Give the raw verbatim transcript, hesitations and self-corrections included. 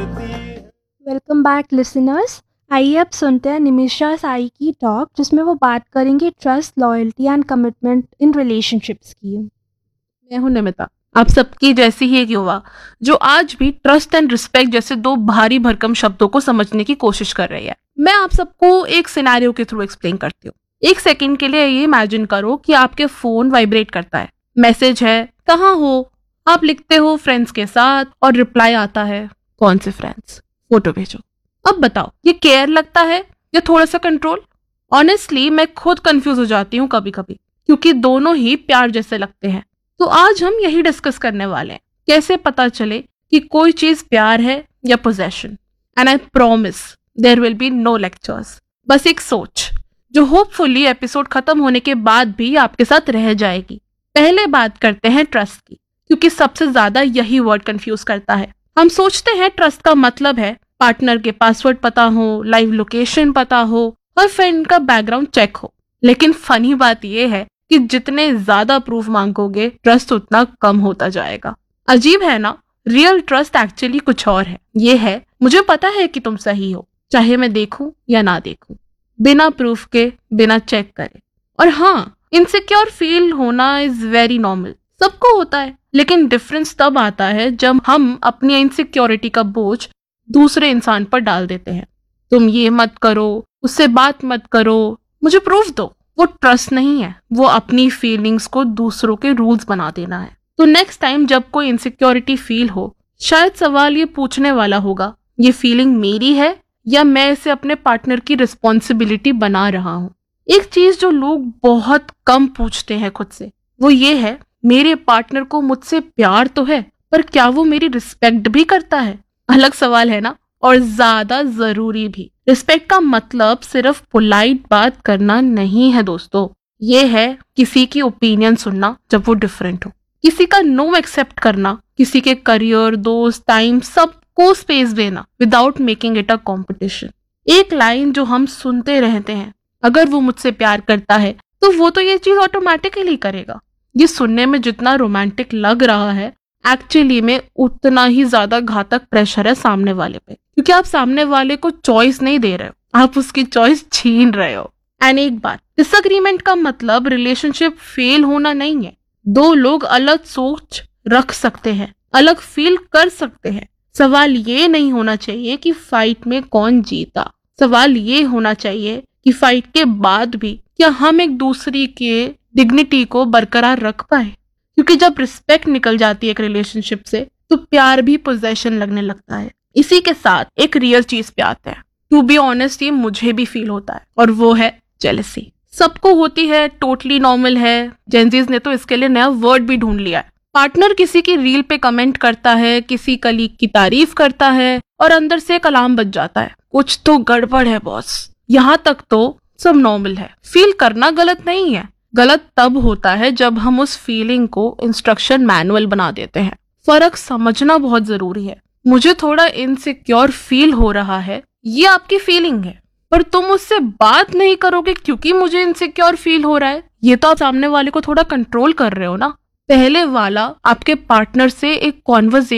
Welcome back listeners. आइए अब सुनते हैं निमिषा साई की टॉक, जिसमें वो बात करेंगी trust, loyalty and commitment in relationships की। मैं हूं निमिता, आप सबकी जैसी ही एक युवा जो आज भी ट्रस्ट एंड रिस्पेक्ट जैसे दो भारी भरकम शब्दों को समझने की कोशिश कर रही है। मैं आप सबको एक सिनेरियो के थ्रू एक्सप्लेन करती हूँ। एक सेकंड के लिए ये इमेजिन करो कि आपके फोन वाइब्रेट करता है, मैसेज है कहाँ हो, आप लिखते हो फ्रेंड्स के साथ और रिप्लाई आता है कौन से फ्रेंड्स, फोटो भेजो। अब बताओ, ये केयर लगता है या थोड़ा सा कंट्रोल? ऑनेस्टली मैं खुद कंफ्यूज हो जाती हूँ कभी कभी, क्योंकि दोनों ही प्यार जैसे लगते हैं। तो आज हम यही डिस्कस करने वाले हैं, कैसे पता चले कि कोई चीज प्यार है या possession. And I promise there will be no lectures, बस एक सोच जो होपफुली एपिसोड खत्म होने के बाद भी आपके साथ रह जाएगी। पहले बात करते हैं ट्रस्ट की, क्योंकि सबसे ज्यादा यही वर्ड कंफ्यूज करता है। हम सोचते हैं ट्रस्ट का मतलब है पार्टनर के पासवर्ड पता हो, लाइव लोकेशन पता हो और फ्रेंड का बैकग्राउंड चेक हो। लेकिन फनी बात यह है कि जितने ज्यादा प्रूफ मांगोगे ट्रस्ट उतना कम होता जाएगा। अजीब है ना? रियल ट्रस्ट एक्चुअली कुछ और है। ये है मुझे पता है कि तुम सही हो, चाहे मैं देखूं या ना देखूं, बिना प्रूफ के, बिना चेक करे। और हाँ, इनसिक्योर फील होना इज वेरी नॉर्मल, सबको होता है। लेकिन डिफरेंस तब आता है जब हम अपनी इनसिक्योरिटी का बोझ दूसरे इंसान पर डाल देते हैं। तुम ये मत करो, उससे बात मत करो, मुझे प्रूफ दो। वो ट्रस्ट नहीं है, वो अपनी फीलिंग्स को दूसरों के रूल्स बना देना है। तो नेक्स्ट टाइम जब कोई इनसिक्योरिटी फील हो, शायद सवाल ये पूछने वाला होगा, ये फीलिंग मेरी है या मैं इसे अपने पार्टनर की रिस्पॉन्सिबिलिटी बना रहा हूँ। एक चीज जो लोग बहुत कम पूछते हैं खुद से, वो ये है, मेरे पार्टनर को मुझसे प्यार तो है, पर क्या वो मेरी रिस्पेक्ट भी करता है? अलग सवाल है ना, और ज्यादा जरूरी भी। रिस्पेक्ट का मतलब सिर्फ पोलाइट बात करना नहीं है दोस्तों, ये है किसी की ओपिनियन सुनना जब वो डिफरेंट हो, किसी का नो एक्सेप्ट करना, किसी के करियर, दोस्त, टाइम सबको स्पेस देना without making it a competition. एक लाइन जो हम सुनते रहते हैं, अगर वो मुझसे प्यार करता है तो वो तो ये चीज ऑटोमेटिकली करेगा। ये सुनने में जितना रोमांटिक लग रहा है, एक्चुअली में उतना ही ज्यादा घातक प्रेशर है सामने वाले पे, क्योंकि आप सामने वाले को चॉइस नहीं दे रहे हो, आप उसकी चॉइस छीन रहे हो। एंड एक बात, डिसएग्रीमेंट का मतलब रिलेशनशिप फेल होना नहीं है। दो लोग अलग सोच रख सकते हैं, अलग फील कर सकते हैं। सवाल ये नहीं होना चाहिए कि फाइट में कौन जीता, सवाल ये होना चाहिए कि फाइट के बाद भी क्या हम एक दूसरे के डिग्निटी को बरकरार रख पाए। क्योंकि जब रिस्पेक्ट निकल जाती है एक रिलेशनशिप से, तो प्यार भी पोजेशन लगने लगता है। इसी के साथ एक रियल चीज पे आते हैं। टू बी ऑनेस्ट, ये मुझे भी फील होता है, और वो है जेलसी। सबको होती है, टोटली नॉर्मल है। जेंजीज ने तो इसके लिए नया वर्ड भी ढूंढ लिया है। पार्टनर किसी की रील पे कमेंट करता है, किसी कलीग की तारीफ करता है, और अंदर से एक अलार्म बज जाता है, कुछ तो गड़बड़ है बॉस। यहाँ तक तो सब नॉर्मल है, फील करना गलत नहीं है। गलत तब होता है जब हम उस फीलिंग को इंस्ट्रक्शन मैनुअल बना देते हैं। फर्क समझना बहुत जरूरी है। मुझे थोड़ा इनसिक्योर फील हो रहा है, ये आपकी फीलिंग है, पर तुम उससे बात नहीं करोगे क्योंकि मुझे इनसिक्योर फील हो रहा है। ये तो आप सामने वाले को थोड़ा कंट्रोल कर रहे हो ना। पहले वाला आपके पार्टनर से एक कॉन्वर्सेशन